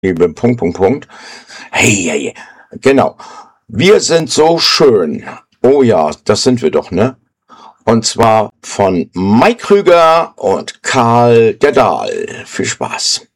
Punkt, Punkt, Punkt. Hey, hey, genau. Wir sind so schön. Oh ja, das sind wir doch, ne? Und zwar von Mike Krüger und Karl der Dahl. Viel Spaß.